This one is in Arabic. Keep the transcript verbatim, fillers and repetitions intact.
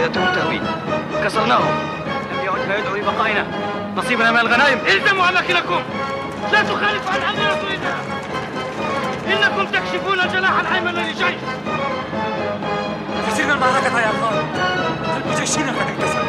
قيادتهم تهوي، كسرناهم، لم يعد لا يدعو لبقائنا، نصيبنا من الغنائم. الزموا أماكنكم، لا تخالفوا عن أمر رسول الله، إنكم تكشفون الجناح الأيمن للجيش. خسرنا المعركة يا خالد، قلب جيشنا قد انكسر.